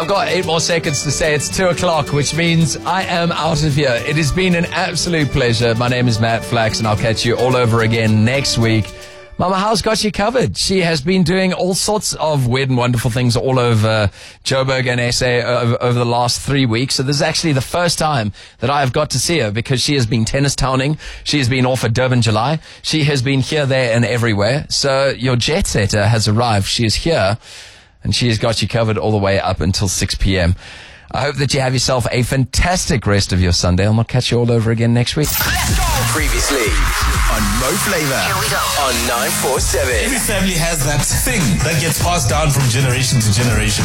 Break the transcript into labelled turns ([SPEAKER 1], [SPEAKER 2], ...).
[SPEAKER 1] I've got 8 more seconds to say it's 2 o'clock, which means I am out of here. It has been an absolute pleasure. My name is Matt Flax, and I'll catch you all over again next week. Mama House got you covered. She has been doing all sorts of weird and wonderful things all over Joburg and SA over the last 3 weeks. So this is actually the first time that I have got to see her, because she has been tennis towning. She has been off at Durban July. She has been here, there, and everywhere. So your jet setter has arrived. She is here, and she has got you covered all the way up until 6 p.m. I hope that you have yourself a fantastic rest of your Sunday, and I'll catch you all over again next week.
[SPEAKER 2] Let's go! Previously on Mo Flavor. Here we go. On 947.
[SPEAKER 3] Every family has that thing that gets passed down from generation to generation.